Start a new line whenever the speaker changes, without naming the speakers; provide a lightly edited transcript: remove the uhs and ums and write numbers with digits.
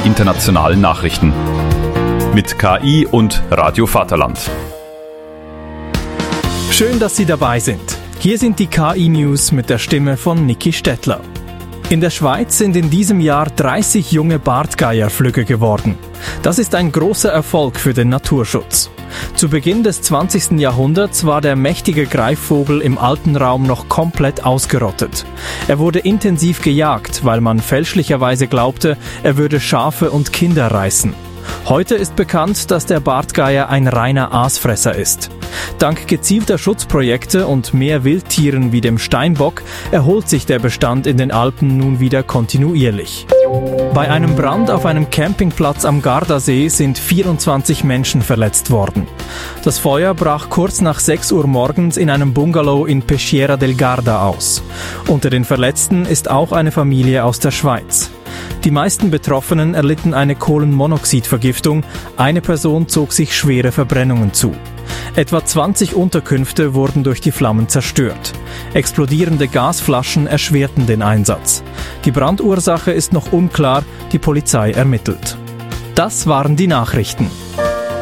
internationalen Nachrichten. Mit KI und Radio Vaterland.
Schön, dass Sie dabei sind. Hier sind die KI-News mit der Stimme von Niki Stettler. In der Schweiz sind in diesem Jahr 30 junge Bartgeierflügge geworden. Das ist ein großer Erfolg für den Naturschutz. Zu Beginn des 20. Jahrhunderts war der mächtige Greifvogel im Alpenraum noch komplett ausgerottet. Er wurde intensiv gejagt, weil man fälschlicherweise glaubte, er würde Schafe und Kinder reißen. Heute ist bekannt, dass der Bartgeier ein reiner Aasfresser ist. Dank gezielter Schutzprojekte und mehr Wildtieren wie dem Steinbock erholt sich der Bestand in den Alpen nun wieder kontinuierlich. Bei einem Brand auf einem Campingplatz am Gardasee sind 24 Menschen verletzt worden. Das Feuer brach kurz nach 6 Uhr morgens in einem Bungalow in Peschiera del Garda aus. Unter den Verletzten ist auch eine Familie aus der Schweiz. Die meisten Betroffenen erlitten eine Kohlenmonoxidvergiftung, eine Person zog sich schwere Verbrennungen zu. Etwa 20 Unterkünfte wurden durch die Flammen zerstört. Explodierende Gasflaschen erschwerten den Einsatz. Die Brandursache ist noch unklar, die Polizei ermittelt. Das waren die Nachrichten.